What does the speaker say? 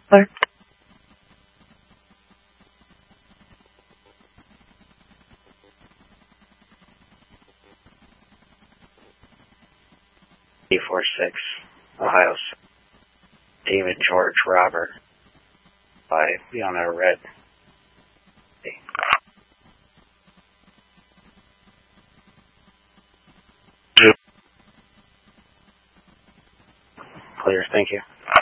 Clear. D46, Ohio. David George Robert. Be on a red. Clear, thank you.